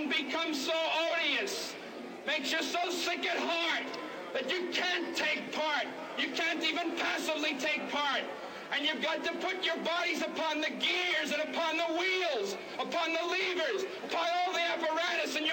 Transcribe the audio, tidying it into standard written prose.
sin becomes so odious, makes you so sick at heart that you can't take part. You can't even passively take part. And you've got to put your bodies upon the gears and upon the wheels, upon the levers, upon all the apparatus, and